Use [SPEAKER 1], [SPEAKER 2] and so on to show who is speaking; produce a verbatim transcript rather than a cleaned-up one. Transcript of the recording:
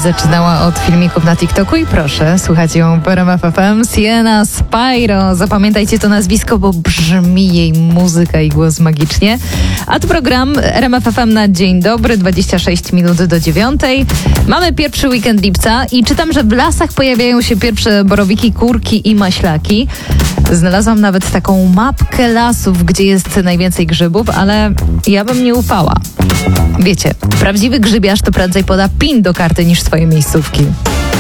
[SPEAKER 1] zaczynała od filmików na TikToku i proszę, słuchajcie ją w R M F F M. Sienna Spyro. Zapamiętajcie to nazwisko, bo brzmi jej muzyka i głos magicznie. A tu program R M F F M na dzień dobry, dwadzieścia sześć minut do dziewiątej. Mamy pierwszy weekend lipca i czytam, że w lasach pojawiają się pierwsze borowiki, kurki i maślaki. Znalazłam nawet taką mapkę lasów, gdzie jest najwięcej grzybów, ale ja bym nie ufała. Wiecie, prawdziwy grzybiarz to prędzej poda pin do karty niż swoje miejscówki.